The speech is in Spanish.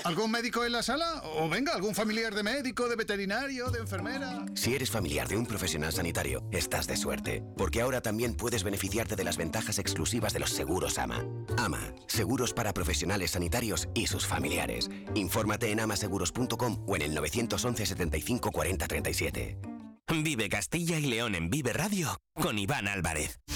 ¿Algún médico en la sala? O venga, algún familiar de médico, de veterinario, de enfermera. Si eres familiar de un profesional sanitario, estás de suerte, porque ahora también puedes beneficiarte de las ventajas exclusivas de los seguros AMA. AMA, seguros para profesionales sanitarios y sus familiares. Infórmate en amaseguros.com o en el 911 75 40 37. Vive Castilla y León en Vive Radio con Iván Álvarez.